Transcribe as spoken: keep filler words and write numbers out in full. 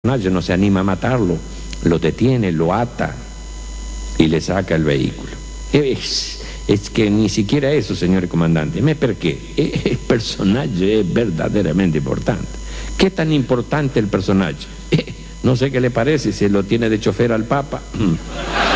personaje no se anima a matarlo, lo detiene, lo ata y le saca el vehículo. Es, es que ni siquiera eso, señor comandante. ¿Me per qué? El personaje es verdaderamente importante. ¿Qué tan importante el personaje? No sé qué le parece, si lo tiene de chofer al Papa.